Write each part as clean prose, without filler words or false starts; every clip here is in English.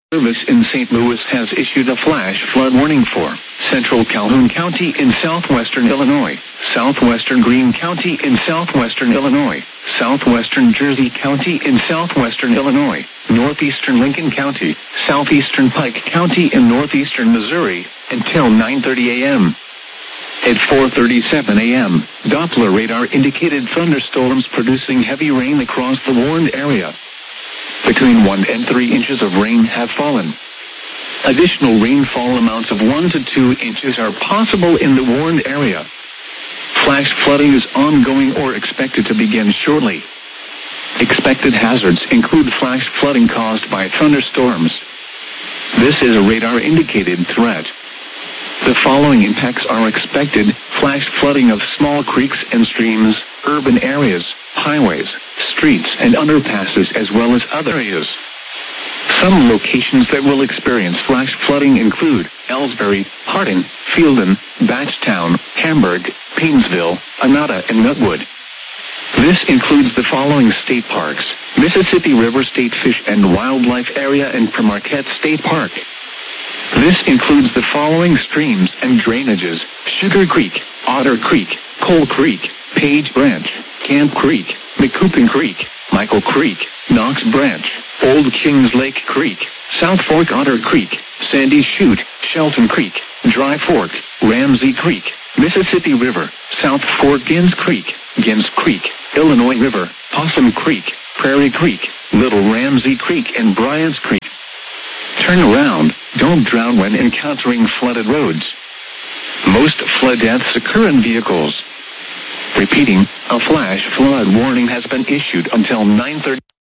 Service in St. Louis has issued a flash flood warning for central Calhoun County in southwestern Illinois, southwestern Greene County in southwestern Illinois, southwestern Jersey County in southwestern Illinois, northeastern Lincoln County, southeastern Pike County in northeastern Missouri, until 9:30 a.m. At 4:37 a.m., Doppler radar indicated thunderstorms producing heavy rain across the warned area. Between 1 and 3 inches of rain have fallen. Additional rainfall amounts of 1 to 2 inches are possible in the warned area. Flash flooding is ongoing or expected to begin shortly. Expected hazards include flash flooding caused by thunderstorms. This is a radar-indicated threat. The following impacts are expected: flash flooding of small creeks and streams, urban areas, highways, streets and underpasses, as well as other areas. Some locations that will experience flash flooding include Ellsbury, Hardin, Fielden, Batchtown, Hamburg, Paynesville, Anata, and Nutwood. This includes the following state parks: Mississippi River State Fish and Wildlife Area and Premarquette State Park. This includes the following streams and drainages: Sugar Creek, Otter Creek, Coal Creek, Page Branch, Camp Creek, McCoupin Creek, Michael Creek, Knox Branch, Old Kings Lake Creek, South Fork Otter Creek, Sandy Chute, Shelton Creek, Dry Fork, Ramsey Creek, Mississippi River, South Fork Gins Creek, Illinois River, Possum Creek, Prairie Creek, Little Ramsey Creek, and Bryant's Creek. Turn around. Don't drown when encountering flooded roads. Most flood deaths occur in vehicles. Repeating, a flash flood warning has been issued until 9:30.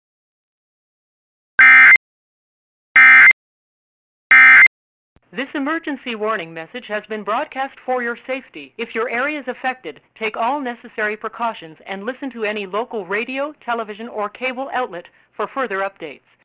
This emergency warning message has been broadcast for your safety. If your area is affected, take all necessary precautions and listen to any local radio, television, or cable outlet for further updates.